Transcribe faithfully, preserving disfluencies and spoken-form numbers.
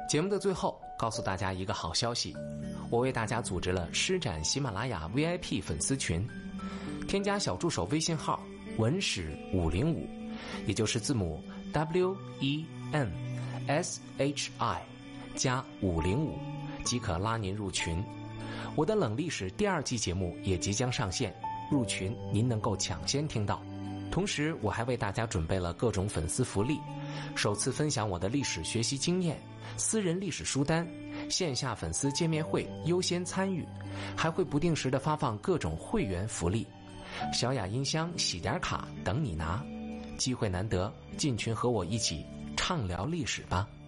节目的最后告诉大家一个好消息，我为大家组织了施展喜马拉雅 V I P 粉丝群，添加小助手微信号文史五零五，也就是字母 W E N S H I 加五零五，即可拉您入群。我的冷历史第二季节目也即将上线，入群您能够抢先听到。同时我还为大家准备了各种粉丝福利，首次分享我的历史学习经验，私人历史书单，线下粉丝见面会优先参与，还会不定时的发放各种会员福利，小雅音箱、喜点卡等你拿。机会难得，进群和我一起畅聊历史吧。